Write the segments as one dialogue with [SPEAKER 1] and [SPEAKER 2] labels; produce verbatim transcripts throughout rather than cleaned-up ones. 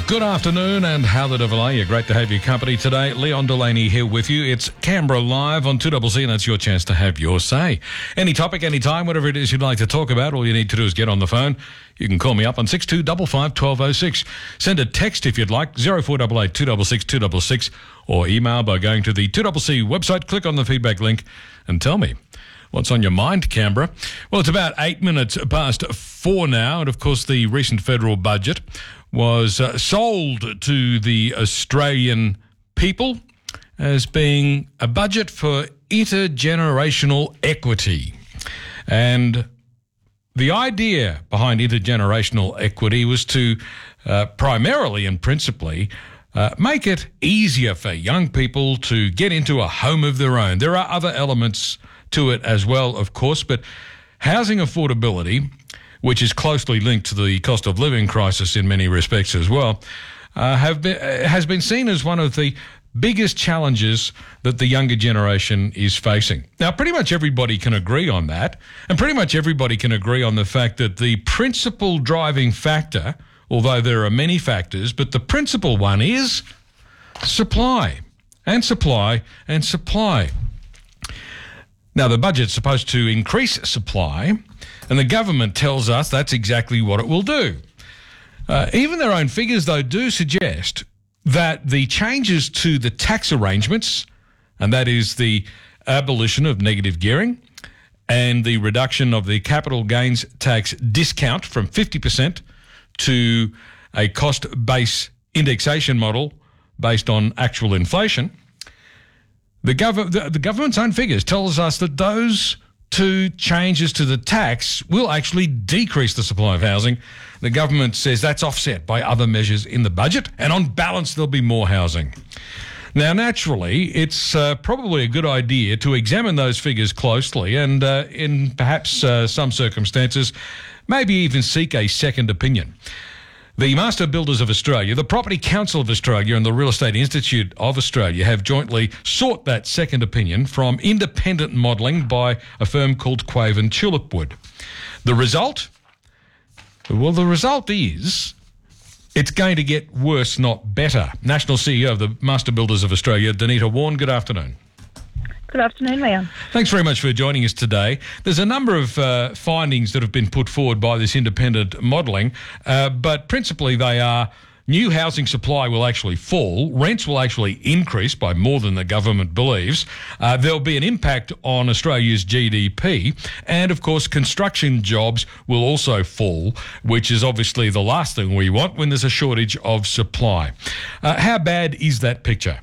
[SPEAKER 1] Good afternoon, and how the devil are you? Great to have your company today. Leon Delaney here with you. It's Canberra Live on two C C, and it's your chance to have your say. Any topic, any time, whatever it is you'd like to talk about, all you need to do is get on the phone. You can call me up on six two five five, one two zero six. Send a text if you'd like, zero four eight eight, two six six, two six six, or email by going to the two C C website, click on the feedback link, and tell me what's on your mind, Canberra. Well, it's about eight minutes past four now, and of course the recent federal budget was uh, sold to the Australian people as being a budget for intergenerational equity. And the idea behind intergenerational equity was to uh, primarily and principally uh, make it easier for young people to get into a home of their own. There are other elements to it as well, of course, but housing affordability, which is closely linked to the cost of living crisis in many respects as well, uh, have been, uh, has been seen as one of the biggest challenges that the younger generation is facing. Now, pretty much everybody can agree on that, and pretty much everybody can agree on the fact that the principal driving factor, although there are many factors, but the principal one is supply, and supply, and supply. Now, the budget's supposed to increase supply, and the government tells us that's exactly what it will do. Uh, even their own figures, though, do suggest that the changes to the tax arrangements, and that is the abolition of negative gearing and the reduction of the capital gains tax discount from fifty percent to a cost-based indexation model based on actual inflation, The, gov- the, the government's own figures tells us that those two changes to the tax will actually decrease the supply of housing. The government says that's offset by other measures in the budget, and on balance there'll be more housing. Now, naturally, it's uh, probably a good idea to examine those figures closely and, uh, in perhaps uh, some circumstances, maybe even seek a second opinion. The Master Builders of Australia, the Property Council of Australia and the Real Estate Institute of Australia have jointly sought that second opinion from independent modelling by a firm called Quave and Tulipwood. The result? Well, the result is it's going to get worse, not better. National C E O of the Master Builders of Australia, Danita Warren, good afternoon.
[SPEAKER 2] Good afternoon, Leon.
[SPEAKER 1] Thanks very much for joining us today. There's a number of uh, findings that have been put forward by this independent modelling, uh, but principally they are new housing supply will actually fall, rents will actually increase by more than the government believes, uh, there'll be an impact on Australia's G D P, and of course construction jobs will also fall, which is obviously the last thing we want when there's a shortage of supply. Uh, how bad is that picture?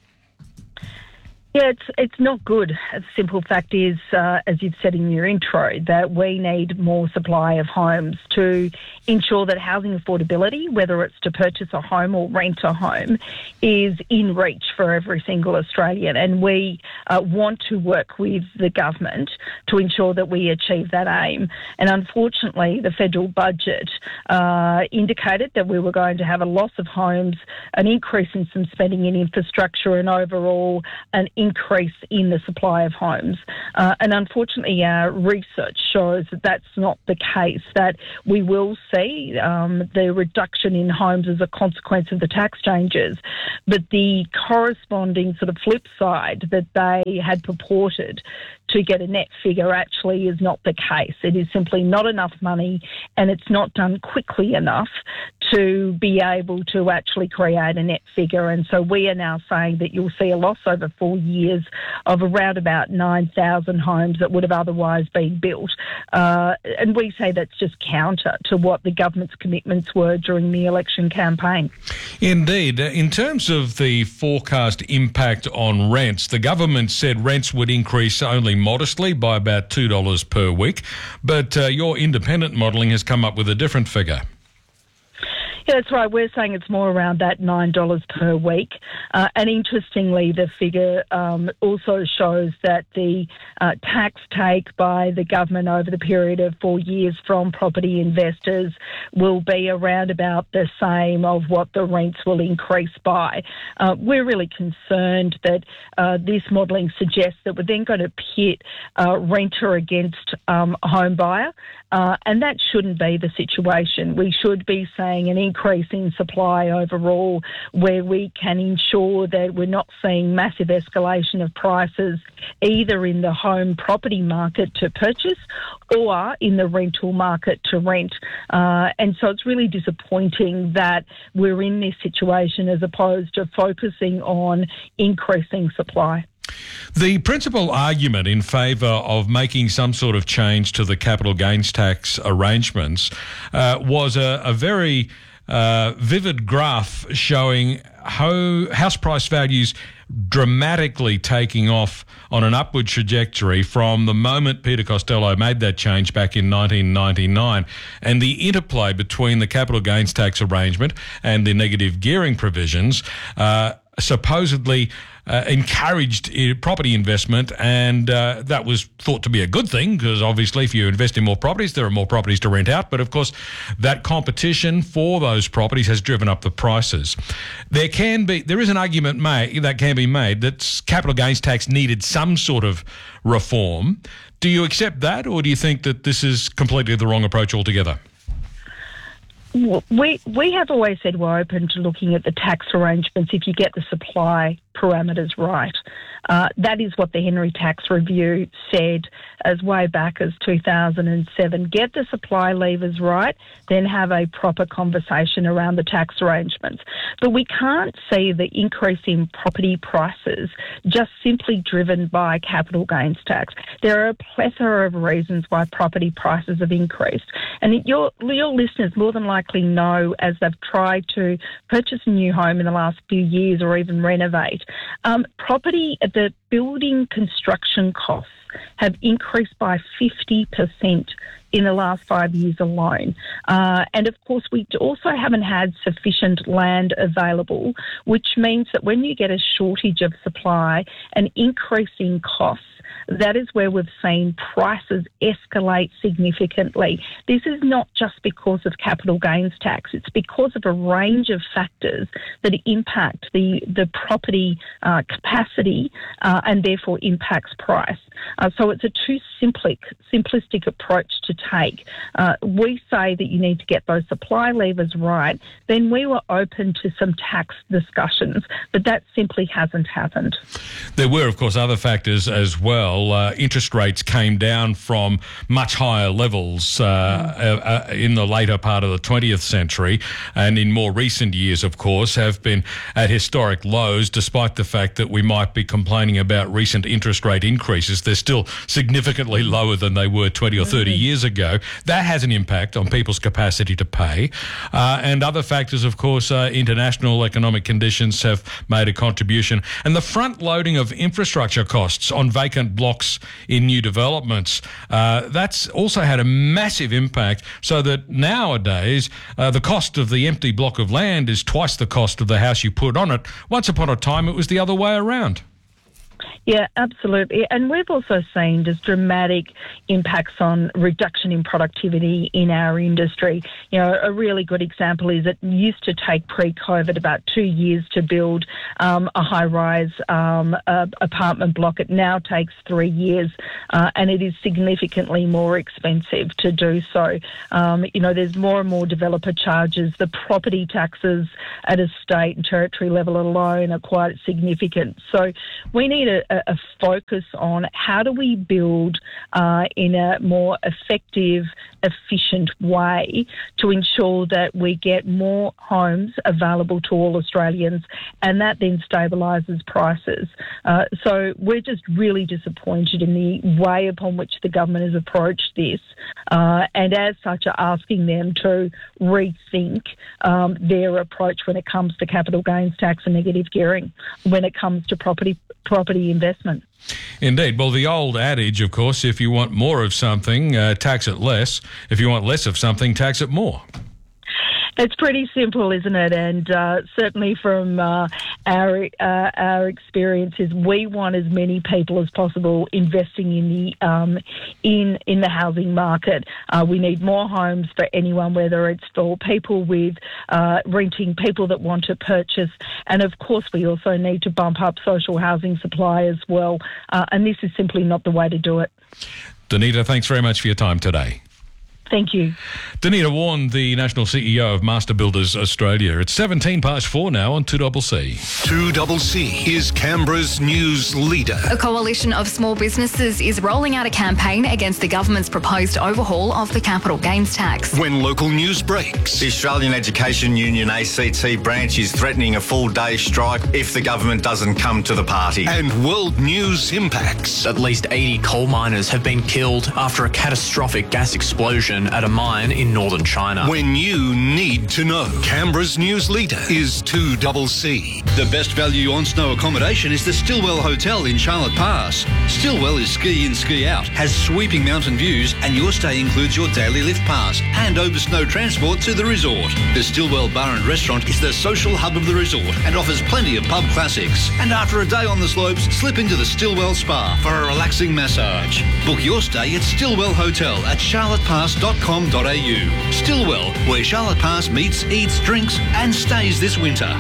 [SPEAKER 2] Yeah, it's it's not good. The simple fact is, uh, as you've said in your intro, that we need more supply of homes to ensure that housing affordability, whether it's to purchase a home or rent a home, is in reach for every single Australian. And we uh, want to work with the government to ensure that we achieve that aim. And unfortunately, the federal budget uh, indicated that we were going to have a loss of homes, an increase in some spending in infrastructure, and overall an increase in the supply of homes. Uh, and unfortunately, our research shows that that's not the case, that we will see um, the reduction in homes as a consequence of the tax changes. But the corresponding sort of flip side that they had purported to get a net figure actually is not the case. It is simply not enough money, and it's not done quickly enough to be able to actually create a net figure. And so we are now saying that you'll see a loss over four years of around about nine thousand homes that would have otherwise been built. Uh, and we say that's just counter to what the government's commitments were during the election campaign.
[SPEAKER 1] Indeed. In terms of the forecast impact on rents, the government said rents would increase only modestly by about two dollars per week, but uh, your independent modelling has come up with a different figure.
[SPEAKER 2] Yeah, that's right. We're saying it's more around that nine dollars per week. Uh, and interestingly, the figure um, also shows that the uh, tax take by the government over the period of four years from property investors will be around about the same of what the rents will increase by. Uh, we're really concerned that uh, this modelling suggests that we're then going to pit uh, renter against um, home buyer, Uh, and that shouldn't be the situation. We should be saying an increase in supply overall where we can ensure that we're not seeing massive escalation of prices either in the home property market to purchase or in the rental market to rent. Uh, and so it's really disappointing that we're in this situation as opposed to focusing on increasing supply.
[SPEAKER 1] The principal argument in favour of making some sort of change to the capital gains tax arrangements uh, was a, a very uh, vivid graph showing how house price values dramatically taking off on an upward trajectory from the moment Peter Costello made that change back in nineteen ninety-nine. And the interplay between the capital gains tax arrangement and the negative gearing provisions uh, supposedly uh, encouraged property investment, and uh, that was thought to be a good thing because obviously if you invest in more properties, there are more properties to rent out. But of course, that competition for those properties has driven up the prices. There can be, there is an argument made that can be made that capital gains tax needed some sort of reform. Do you accept that, or do you think that this is completely the wrong approach altogether?
[SPEAKER 2] We we have always said we're open to looking at the tax arrangements if you get the supply parameters right. Uh, that is what the Henry Tax Review said as way back as two thousand seven. Get the supply levers right, then have a proper conversation around the tax arrangements. But we can't see the increase in property prices just simply driven by capital gains tax. There are a plethora of reasons why property prices have increased. And your, your listeners more than likely know, as they've tried to purchase a new home in the last few years or even renovate, um, property, the building construction costs have increased by fifty percent in the last five years alone. Uh, and of course, we also haven't had sufficient land available, which means that when you get a shortage of supply, an increase in costs, that is where we've seen prices escalate significantly. This is not just because of capital gains tax. It's because of a range of factors that impact the, the property uh, capacity uh, and therefore impacts price. Uh, so it's a too simplistic, simplistic approach to take. Uh, we say that you need to get those supply levers right. Then we were open to some tax discussions, but that simply hasn't happened.
[SPEAKER 1] There were, of course, other factors as well. Uh, interest rates came down from much higher levels uh, mm. uh, in the later part of the twentieth century, and in more recent years, of course, have been at historic lows, despite the fact that we might be complaining about recent interest rate increases. They're still significantly lower than they were twenty or thirty mm. years ago. That has an impact on people's capacity to pay. Uh, and other factors, of course, uh, international economic conditions have made a contribution. And the front loading of infrastructure costs on vacant blocks in new developments, uh, that's also had a massive impact, so that nowadays uh, the cost of the empty block of land is twice the cost of the house you put on it. Once upon a time, it was the other way around.
[SPEAKER 2] Yeah, absolutely. And we've also seen just dramatic impacts on reduction in productivity in our industry. You know, a really good example is it used to take pre-COVID about two years to build um, a high-rise um, uh, apartment block. It now takes three years uh, and it is significantly more expensive to do so. Um, you know, there's more and more developer charges. The property taxes at a state and territory level alone are quite significant. So we need a, a focus on how do we build uh, in a more effective, efficient way to ensure that we get more homes available to all Australians, and that then stabilises prices. Uh, so we're just really disappointed in the way upon which the government has approached this, uh, and as such are asking them to rethink um, their approach when it comes to capital gains tax and negative gearing, when it comes to property property investment.
[SPEAKER 1] Indeed. Well, the old adage, of course, if you want more of something, uh, tax it less. If you want less of something, tax it more.
[SPEAKER 2] It's pretty simple, isn't it? And uh, certainly from uh, our uh, our experiences, we want as many people as possible investing in the um, in in the housing market. Uh, we need more homes for anyone, whether it's for people with uh, renting, people that want to purchase, and of course we also need to bump up social housing supply as well. Uh, and this is simply not the way to do it.
[SPEAKER 1] Danita, thanks very much for your time today.
[SPEAKER 2] Thank you.
[SPEAKER 1] Danita Warren, the National C E O of Master Builders Australia. It's seventeen past four now on two C C.
[SPEAKER 3] two C C is Canberra's news leader.
[SPEAKER 4] A coalition of small businesses is rolling out a campaign against the government's proposed overhaul of the capital gains tax.
[SPEAKER 3] When local news breaks.
[SPEAKER 5] The Australian Education Union A C T branch is threatening a full-day strike if the government doesn't come to the party.
[SPEAKER 3] And world news impacts.
[SPEAKER 6] At least eighty coal miners have been killed after a catastrophic gas explosion at a mine in northern China.
[SPEAKER 3] When you need to know. Canberra's news leader is two C C.
[SPEAKER 7] The best value on snow accommodation is the Stillwell Hotel in Charlotte Pass. Stillwell is ski in, ski out, has sweeping mountain views, and your stay includes your daily lift pass and over snow transport to the resort. The Stillwell Bar and Restaurant is the social hub of the resort and offers plenty of pub classics. And after a day on the slopes, slip into the Stillwell Spa for a relaxing massage. Book your stay at Stillwell Hotel at charlotte pass dot com dot a u. Stillwell, where Charlotte Pass meets, eats, drinks and stays this winter.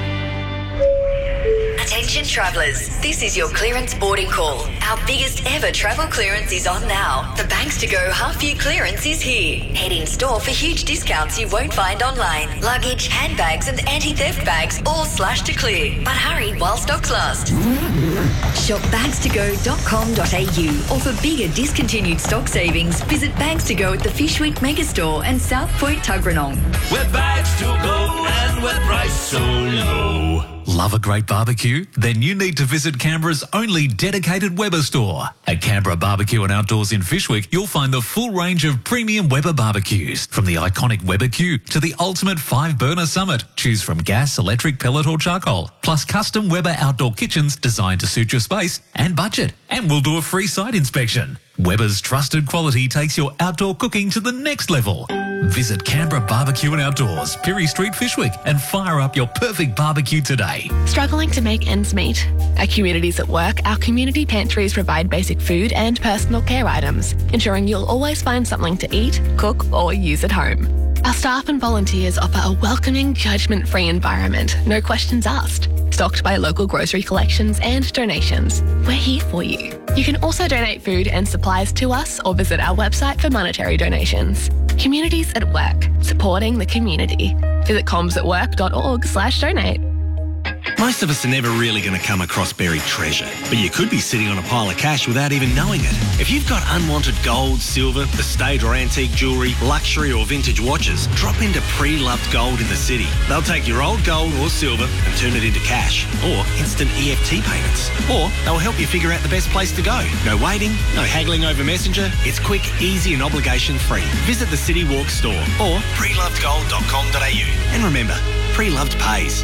[SPEAKER 8] Attention travellers, this is your clearance boarding call. Our biggest ever travel clearance is on now. The Banks to Go half year clearance is here. Head in store for huge discounts you won't find online. Luggage, handbags and anti-theft bags all slashed to clear. But hurry while stocks last. Shop bags to go dot com dot a u or for bigger discontinued stock savings, visit Bags to Go at the Fishwick Megastore and South Point Tuggeranong.
[SPEAKER 9] We're bags to go and we're priced so low.
[SPEAKER 10] Love a great barbecue? Then you need to visit Canberra's only dedicated Weber store. At Canberra Barbecue and Outdoors in Fishwick, you'll find the full range of premium Weber barbecues, from the iconic Weber Q to the ultimate five-burner Summit. Choose from gas, electric, pellet or charcoal, plus custom Weber outdoor kitchens designed to suit your space and budget. And we'll do a free site inspection. Weber's trusted quality takes your outdoor cooking to the next level. Visit Canberra Barbecue and Outdoors, Pirie Street, Fishwick, and fire up your perfect barbecue today.
[SPEAKER 11] Struggling to make ends meet? At Communities at Work, our community pantries provide basic food and personal care items, ensuring you'll always find something to eat, cook, or use at home. Our staff and volunteers offer a welcoming, judgment-free environment, no questions asked. Stocked by local grocery collections and donations. We're here for you. You can also donate food and supplies to us or visit our website for monetary donations. Communities at Work, supporting the community. Visit comms at work dot org slash donate.
[SPEAKER 12] Most of us are never really going to come across buried treasure, but you could be sitting on a pile of cash without even knowing it. If you've got unwanted gold, silver, estate or antique jewellery, luxury or vintage watches, drop into Pre-Loved Gold in the city. They'll take your old gold or silver and turn it into cash, or instant E F T payments. Or they'll help you figure out the best place to go. No waiting, no haggling over Messenger. It's quick, easy and obligation-free. Visit the City Walk store or pre loved gold dot com dot a u. And remember, Pre-Loved pays.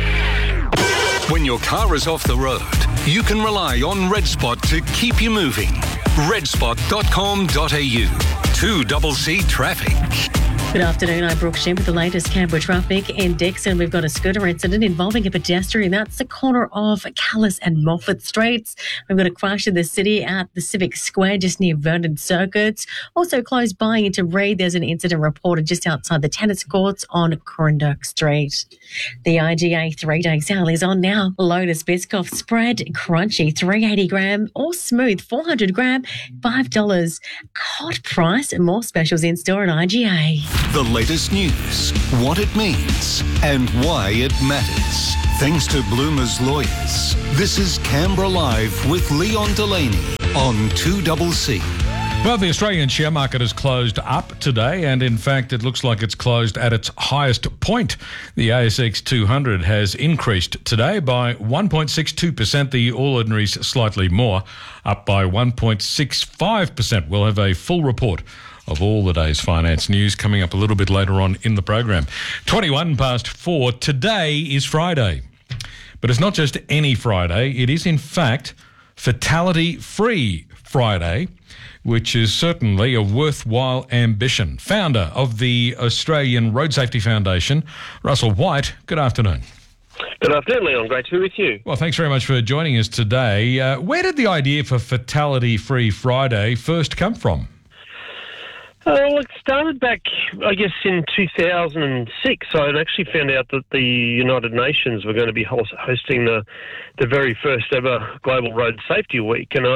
[SPEAKER 3] When your car is off the road, you can rely on Red Spot to keep you moving. red spot dot com dot a u. two C C Traffic.
[SPEAKER 13] Good afternoon, I'm Brooke Shem with the latest Canberra traffic. In Dixon, we've got a scooter incident involving a pedestrian. That's the corner of Callis and Moffat Streets. We've got a crash in the city at the Civic Square just near Vernon Circuits. Also close by into Reid, there's an incident reported just outside the tennis courts on Corranderk Street. The I G A three-day sale is on now. Lotus Biscoff spread, crunchy, three hundred eighty gram or smooth, four hundred gram, five dollars. Hot price and more specials in store at I G A.
[SPEAKER 3] The latest news, what it means, and why it matters. Thanks to Bloomer's Lawyers. This is Canberra Live with Leon Delaney on two C C.
[SPEAKER 1] Well, the Australian share market has closed up today, and in fact, it looks like it's closed at its highest point. The A S X two hundred has increased today by one point six two percent. The All Ordinaries slightly more, up by one point six five percent. We'll have a full report of all the day's finance news coming up a little bit later on in the program. twenty-one past four. Today is Friday. But it's not just any Friday. It is, in fact, Fatality-Free Friday, which is certainly a worthwhile ambition. Founder of the Australian Road Safety Foundation, Russell White, good afternoon.
[SPEAKER 14] Good afternoon, Leon. Great to be with you.
[SPEAKER 1] Well, thanks very much for joining us today. Uh, where did the idea for Fatality-Free Friday first come from?
[SPEAKER 14] Uh, well, it started back, I guess, in two thousand six. I had actually found out that the United Nations were going to be hosting the the very first ever Global Road Safety Week, and I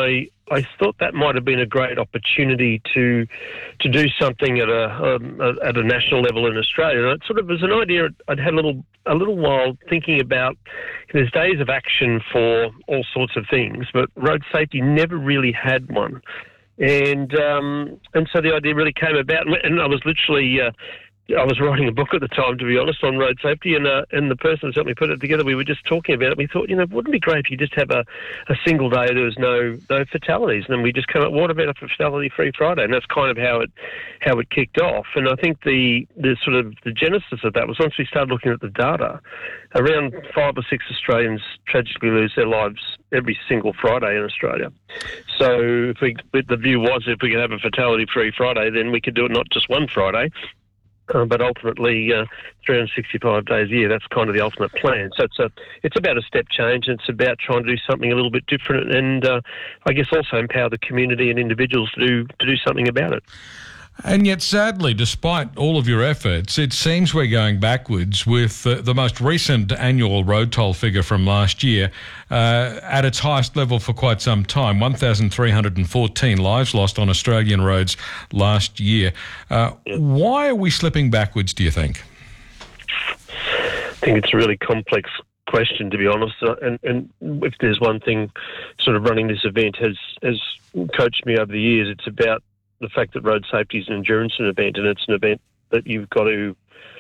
[SPEAKER 14] I thought that might have been a great opportunity to to do something at a um, at a national level in Australia. And it sort of was an idea I'd had a little a little while thinking about. There's days of action for all sorts of things, but road safety never really had one. And um, and so the idea really came about, and I was literally uh, I was writing a book at the time, to be honest, on road safety, and uh, and the person who's helped me put it together, we were just talking about it. We thought, you know, wouldn't it be great if you just have a, a single day there was no no fatalities, and then we just came up, what about a fatality-free Friday? And that's kind of how it how it kicked off. And I think the the sort of the genesis of that was once we started looking at the data, around five or six Australians tragically lose their lives every single Friday in Australia. So if we, the view was if we could have a fatality-free Friday, then we could do it not just one Friday, Uh, but ultimately, uh, three hundred sixty-five days a year, that's kind of the ultimate plan. So it's a, it's about a step change, and it's about trying to do something a little bit different, and uh, I guess also empower the community and individuals to do to do something about it.
[SPEAKER 1] And yet, sadly, despite all of your efforts, it seems we're going backwards with uh, the most recent annual road toll figure from last year uh, at its highest level for quite some time, one thousand three hundred fourteen lives lost on Australian roads last year. Uh, why are we slipping backwards, do you think?
[SPEAKER 14] I think it's a really complex question, to be honest, uh, and, and if there's one thing sort of running this event has, has coached me over the years, it's about the fact that road safety is an endurance event, and it's an event that you've got to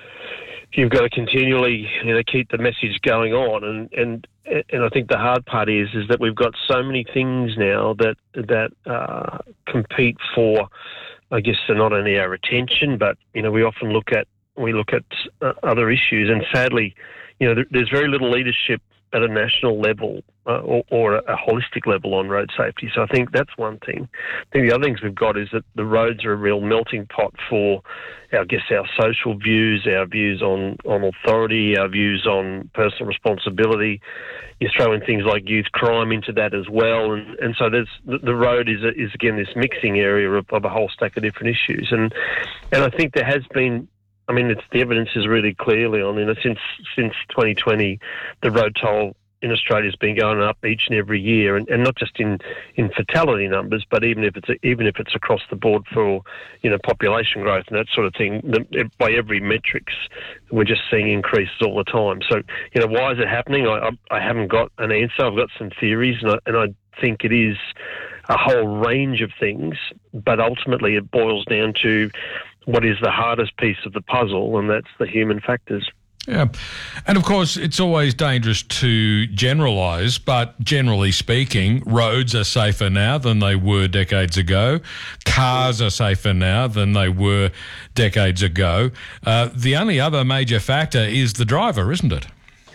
[SPEAKER 14] you've got to continually, you know, keep the message going on. And and and I think the hard part is is that we've got so many things now that that uh, compete for, I guess, not only our attention, but you know, we often look at we look at uh, other issues, and sadly, you know, there, there's very little leadership at a national level uh, or, or a holistic level on road safety. So I think that's one thing. I think the other things we've got is that the roads are a real melting pot for, I guess, our social views, our views on, on authority, our views on personal responsibility. You throw in things like youth crime into that as well. And, and so there's the, the road is, a, is, again, this mixing area of, of a whole stack of different issues. And, and I think there has been, I mean, it's, the evidence is really clearly on. You know, since since twenty twenty, the road toll in Australia has been going up each and every year, and, and not just in, in fatality numbers, but even if it's a, even if it's across the board for, you know, population growth and that sort of thing. The, by every metrics, we're just seeing increases all the time. So, you know, why is it happening? I, I, I haven't got an answer. I've got some theories, and I, and I think it is a whole range of things, but ultimately it boils down to what is the hardest piece of the puzzle, and that's the human factors.
[SPEAKER 1] Yeah. And of course, it's always dangerous to generalise, but generally speaking, roads are safer now than they were decades ago. Cars are safer now than they were decades ago. Uh, the only other major factor is the driver, isn't it?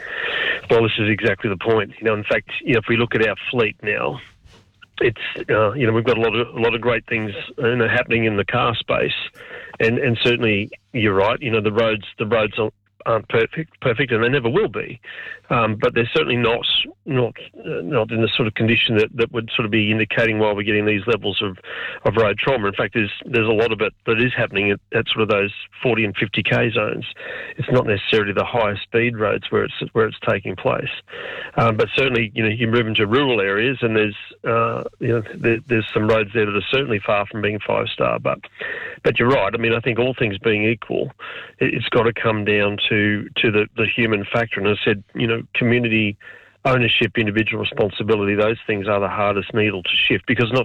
[SPEAKER 14] Well, this is exactly the point. You know, in fact, you know, if we look at our fleet now, it's uh, you know, we've got a lot of a lot of great things, you know, happening in the car space, and and certainly you're right. You know, the roads the roads are, aren't perfect, perfect, and they never will be. Um, but they're certainly not not uh, not in the sort of condition that, that would sort of be indicating why we're getting these levels of, of road trauma. In fact, there's there's a lot of it that is happening at, at sort of those forty and fifty K zones. It's not necessarily the higher speed roads where it's where it's taking place. Um, but certainly, you know, you move into rural areas, and there's uh, you know there, there's some roads there that are certainly far from being five star. But but you're right. I mean, I think all things being equal, it, it's got to come down to to the, the human factor. And I said, you know, community ownership, individual responsibility, those things are the hardest needle to shift, because not